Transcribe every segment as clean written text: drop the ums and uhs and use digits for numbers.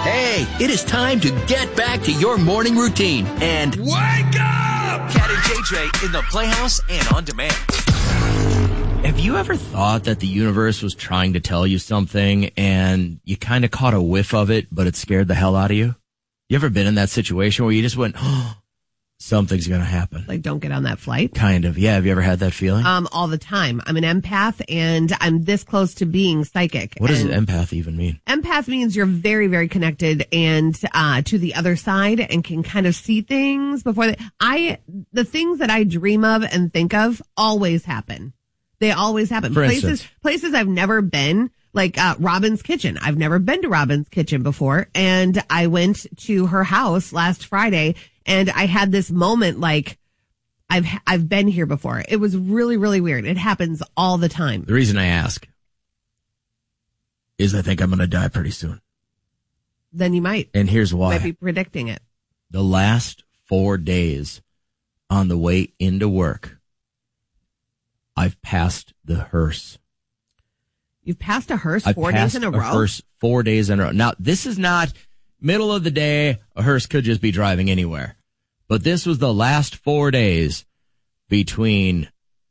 Hey, it is time to get back to your morning routine and wake up! Cat and JJ in the Playhouse and on demand. Have you ever thought that the universe was trying to tell you something and you kind of caught a whiff of it, but it scared the hell out of you? You ever been in that situation where you just went, oh, something's going to happen? Like, don't get on that flight? Kind of. Yeah. Have you ever had that feeling? All the time. I'm an empath and I'm this close to being psychic. What does empath even mean? Empath means you're very, very connected and to the other side and can kind of see things before the things that I dream of and think of always happen. They always happen. For instance? Places I've never been. Like Robin's Kitchen. I've never been to Robin's Kitchen before. And I went to her house last Friday and I had this moment like I've been here before. It was really, really weird. It happens all the time. The reason I ask is I think I'm going to die pretty soon. Then you might. And here's why. You might be predicting it. The last 4 days on the way into work, I've passed the hearse. You've passed a hearse 4 days in a row? I've passed a hearse 4 days in a row. Now, this is not middle of the day. A hearse could just be driving anywhere. But this was the last 4 days between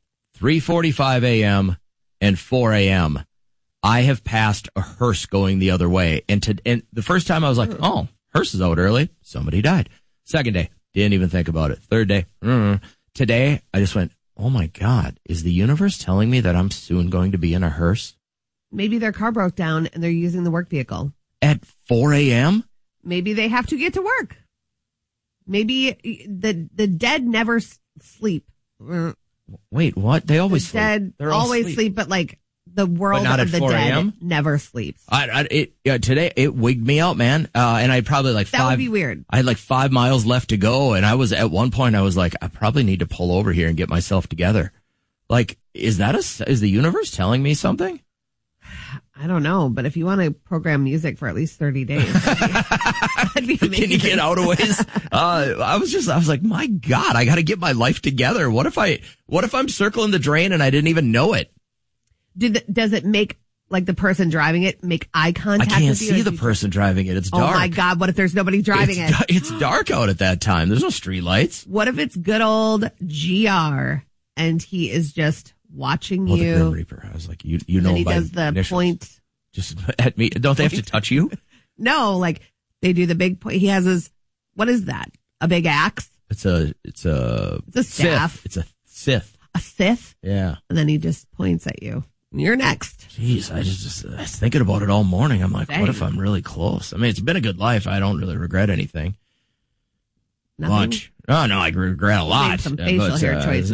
3:45 a.m. and 4 a.m. I have passed a hearse going the other way. And the first time I was like, oh, hearse is out early. Somebody died. Second day, didn't even think about it. Third day, Today, I just went, oh my God, is the universe telling me that I'm soon going to be in a hearse? Maybe their car broke down and they're using the work vehicle. At 4 a.m.? Maybe they have to get to work. Maybe the dead never sleep. Wait, what? They always sleep. Dead They're always sleep, but like the world not of at the 4 dead a.m.? never sleeps. Today, it wigged me out, man. And I probably That would be weird. I had like 5 miles left to go. And I was at one point, I was like, I probably need to pull over here and get myself together. Like, is the universe telling me something? I don't know, but if you want to program music for at least 30 days, that'd be amazing. Can you get out a ways? I was like, my God, I got to get my life together. What if I'm circling the drain and I didn't even know it? Does it make like the person driving it make eye contact? I can't with you see the person driving it. It's dark. Oh my God, what if there's nobody driving it? It's dark out at that time. There's no street lights. What if it's good old GR and he is just watching you? The Grim Reaper. I was like, you know, and he by does the initials. point Just at me. Don't they have to touch you? No, like they do the big point. He has his, what is that? A big axe? It's a staff. Sith. It's a Sith. A Sith? Yeah. And then he just points at you. You're next. Jeez, I was thinking about it all morning. I'm like, Dang. what if I'm really close? I mean, it's been a good life. I don't really regret anything. Nothing? Much. Oh, no, I regret a lot. Made some facial hair choices.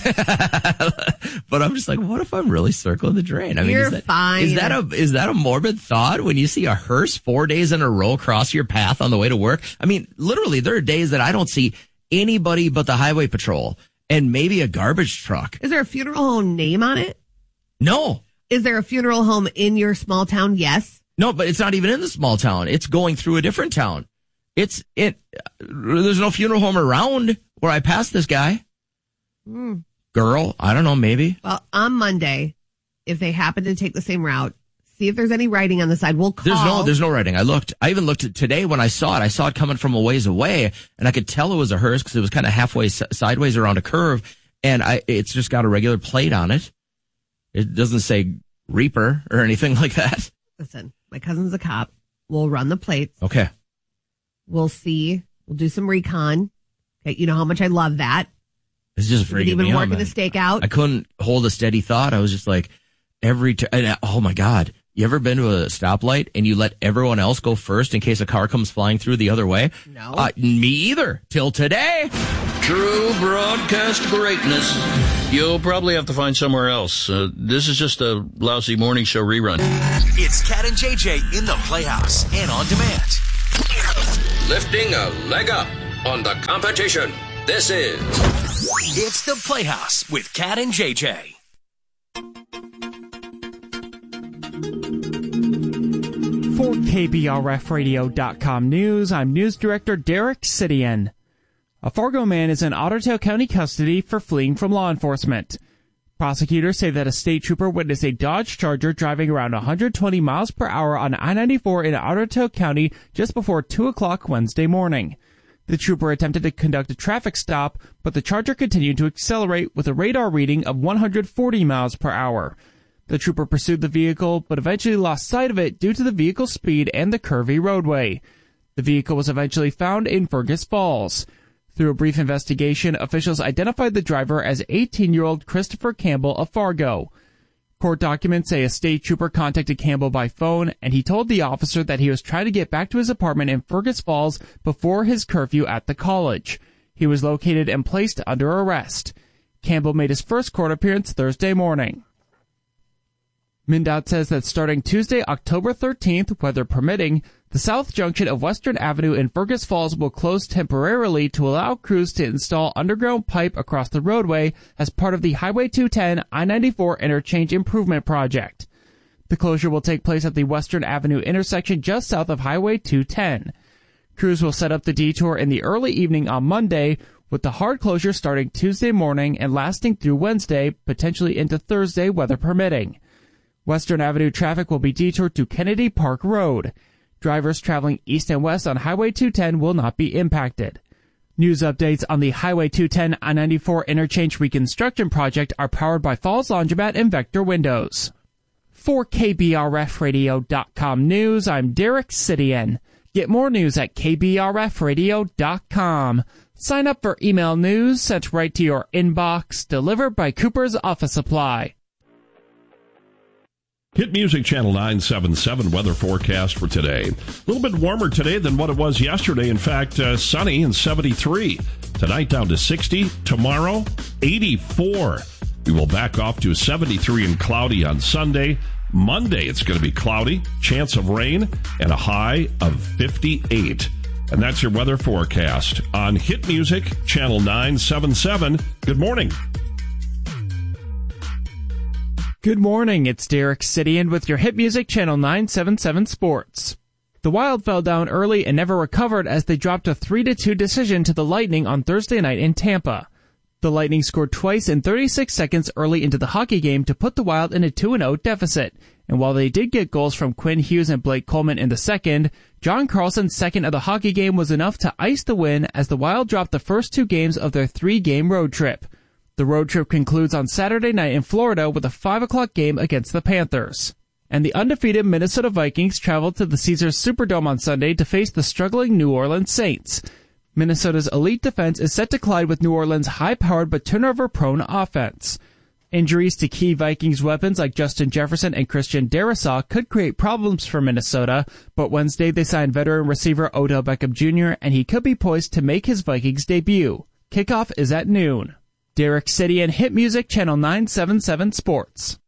But I'm just like, what if I'm really circling the drain? I mean, You're fine. Is that a morbid thought when you see a hearse 4 days in a row cross your path on the way to work? I mean, literally, there are days that I don't see anybody but the highway patrol and maybe a garbage truck. Is there a funeral home name on it? No. Is there a funeral home in your small town? Yes. No, but it's not even in the small town. It's going through a different town. There's no funeral home around where I passed this guy. Girl, I don't know, maybe. Well, on Monday, if they happen to take the same route, see if there's any writing on the side. We'll call. There's no writing. I even looked at today when I saw it. I saw it coming from a ways away, and I could tell it was a hearse because it was kind of halfway sideways around a curve, and it's just got a regular plate on it. It doesn't say Reaper or anything like that. Listen, my cousin's a cop. We'll run the plates. Okay. We'll see. We'll do some recon. Okay, you know how much I love that. It's just freaking me out. Even working the stakeout. I couldn't hold a steady thought. I was just like, oh my God. You ever been to a stoplight and you let everyone else go first in case a car comes flying through the other way? No. Me either. Till today. True broadcast greatness. You'll probably have to find somewhere else. This is just a lousy morning show rerun. It's Cat and JJ in the Playhouse and on demand. Lifting a leg up on the competition. This is... It's the Playhouse with Cat and JJ. For KBRFradio.com News, I'm News Director Derek Sidian. A Fargo man is in Otter Tail County custody for fleeing from law enforcement. Prosecutors say that a state trooper witnessed a Dodge Charger driving around 120 miles per hour on I-94 in Ottawa County just before 2 o'clock Wednesday morning. The trooper attempted to conduct a traffic stop, but the Charger continued to accelerate with a radar reading of 140 miles per hour. The trooper pursued the vehicle, but eventually lost sight of it due to the vehicle's speed and the curvy roadway. The vehicle was eventually found in Fergus Falls. Through a brief investigation, officials identified the driver as 18-year-old Christopher Campbell of Fargo. Court documents say a state trooper contacted Campbell by phone, and he told the officer that he was trying to get back to his apartment in Fergus Falls before his curfew at the college. He was located and placed under arrest. Campbell made his first court appearance Thursday morning. MnDOT says that starting Tuesday, October 13th, weather permitting, the south junction of Western Avenue in Fergus Falls will close temporarily to allow crews to install underground pipe across the roadway as part of the Highway 210 I-94 interchange improvement project. The closure will take place at the Western Avenue intersection just south of Highway 210. Crews will set up the detour in the early evening on Monday, with the hard closure starting Tuesday morning and lasting through Wednesday, potentially into Thursday, weather permitting. Western Avenue traffic will be detoured to Kennedy Park Road. Drivers traveling east and west on Highway 210 will not be impacted. News updates on the Highway 210 I-94 interchange reconstruction project are powered by Falls Laundromat and Vector Windows. For KBRFradio.com News, I'm Derek Sidian. Get more news at KBRFradio.com. Sign up for email news sent right to your inbox, delivered by Cooper's Office Supply. Hit Music Channel 977 weather forecast for today. A little bit warmer today than what it was yesterday. In fact, sunny and 73. Tonight down to 60. Tomorrow, 84. We will back off to 73 and cloudy on Sunday. Monday, it's going to be cloudy, chance of rain, and a high of 58. And that's your weather forecast on Hit Music Channel 977. Good morning. Good morning, it's Derek Sidian with your Hit Music Channel 977 Sports. The Wild fell down early and never recovered as they dropped a 3-2 decision to the Lightning on Thursday night in Tampa. The Lightning scored twice in 36 seconds early into the hockey game to put the Wild in a 2-0 deficit. And while they did get goals from Quinn Hughes and Blake Coleman in the second, John Carlson's second of the hockey game was enough to ice the win as the Wild dropped the first 2 games of their 3-game road trip. The road trip concludes on Saturday night in Florida with a 5 o'clock game against the Panthers. And the undefeated Minnesota Vikings traveled to the Caesars Superdome on Sunday to face the struggling New Orleans Saints. Minnesota's elite defense is set to collide with New Orleans' high-powered but turnover-prone offense. Injuries to key Vikings weapons like Justin Jefferson and Christian Darrisaw could create problems for Minnesota, but Wednesday they signed veteran receiver Odell Beckham Jr., and he could be poised to make his Vikings debut. Kickoff is at noon. Derek Sidian, Hit Music Channel 977 Sports.